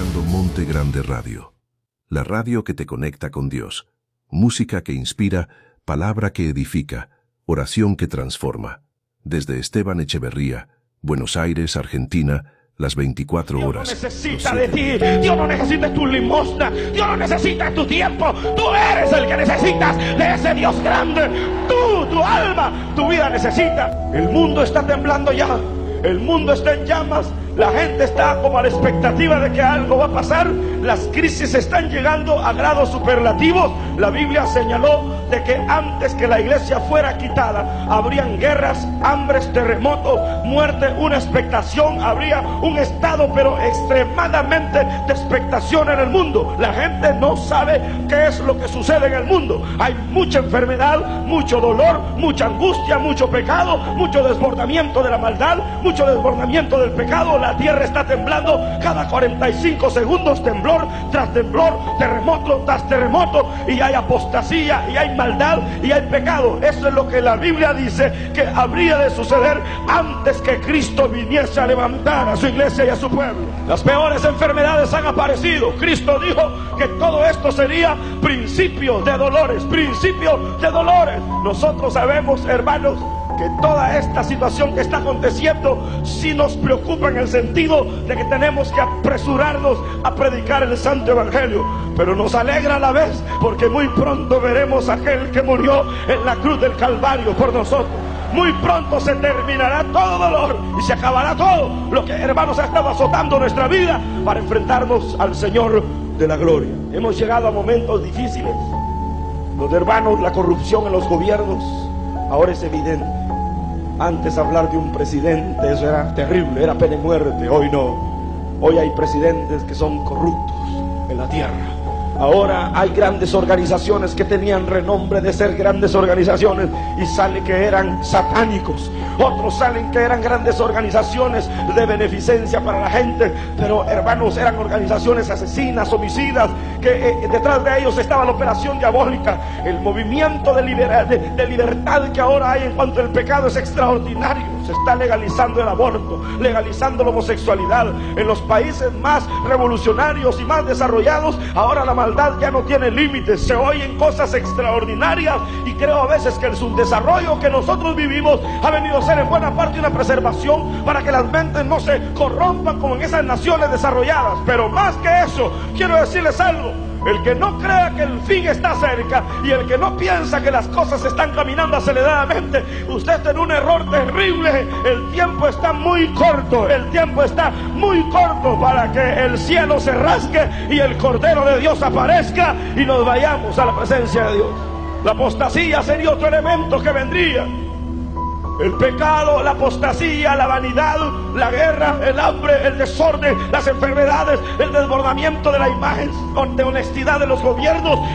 escuchando Monte Grande Radio, la radio que te conecta con Dios, música que inspira, palabra que edifica, oración que transforma. Desde Esteban Echeverría, Buenos Aires, Argentina, las 24 horas. Dios no necesita de ti, Dios no necesita tu limosna, Dios no necesita tu tiempo, tú eres el que necesitas de ese Dios grande. Tú, tu alma, tu vida necesita. El mundo está temblando ya, el mundo está en llamas, la gente está como a la expectativa de que algo va a pasar, las crisis están llegando a grados superlativos. La Biblia señaló de que antes que la iglesia fuera quitada, habrían guerras, hambres, terremotos, muerte, una expectación, habría un estado pero extremadamente de expectación en el mundo. La gente no sabe qué es lo que sucede en el mundo. Hay mucha enfermedad, mucho dolor, mucha angustia, mucho pecado, mucho desbordamiento de la maldad, mucho desbordamiento del pecado. La tierra está temblando cada 45 segundos, temblor tras temblor, terremoto tras terremoto, y hay apostasía, y hay maldad, y hay pecado. Eso es lo que la Biblia dice que habría de suceder antes que Cristo viniese a levantar a su iglesia y a su pueblo. Las peores enfermedades han aparecido. Cristo dijo que todo esto sería principio de dolores, principio de dolores. Nosotros sabemos, hermanos, que toda esta situación que está aconteciendo sí nos preocupa en el sentido de que tenemos que apresurarnos a predicar el santo evangelio, pero nos alegra a la vez porque muy pronto veremos a aquel que murió en la cruz del Calvario por nosotros. Muy pronto se terminará todo dolor y se acabará todo lo que, hermanos, ha estado azotando nuestra vida para enfrentarnos al Señor de la gloria. Hemos llegado a momentos difíciles. Los hermanos, la corrupción en los gobiernos ahora es evidente. Antes hablar de un presidente, eso era terrible, era pena de muerte. Hoy no. Hoy hay presidentes que son corruptos en la tierra. Ahora hay grandes organizaciones que tenían renombre de ser grandes organizaciones y sale que eran satánicos. Otros salen que eran grandes organizaciones de beneficencia para la gente, pero hermanos, eran organizaciones asesinas, homicidas, que detrás de ellos estaba la operación diabólica. El movimiento de libertad que ahora hay en cuanto al pecado es extraordinario. Se está legalizando el aborto, legalizando la homosexualidad. En los países más revolucionarios y más desarrollados, ahora la maldad ya no tiene límites. Se oyen cosas extraordinarias y creo a veces que el subdesarrollo que nosotros vivimos ha venido a ser en buena parte una preservación para que las mentes no se corrompan como en esas naciones desarrolladas. Pero más que eso, quiero decirles algo: el que no crea que el fin está cerca y el que no piensa que las cosas están caminando aceleradamente, usted está en un error terrible. El tiempo está muy corto, el tiempo está muy corto para que el cielo se rasgue y el Cordero de Dios aparezca y nos vayamos a la presencia de Dios. La apostasía sería otro elemento que vendría. El pecado, la apostasía, la vanidad, la guerra, el hambre, el desorden, las enfermedades, el desbordamiento de la imagen de honestidad de los gobiernos,